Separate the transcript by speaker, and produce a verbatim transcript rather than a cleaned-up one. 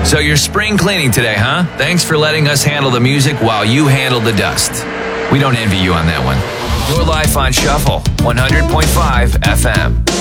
Speaker 1: So you're spring cleaning today, huh? Thanks for letting us handle the music while you handle the dust. We don't envy you on that one. Your life on Shuffle, one hundred point five F M.